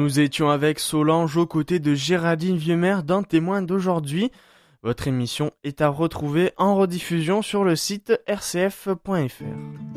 Nous étions avec Solange aux côtés de Géraldine Vieumer d'un témoin d'aujourd'hui. Votre émission est à retrouver en rediffusion sur le site rcf.fr.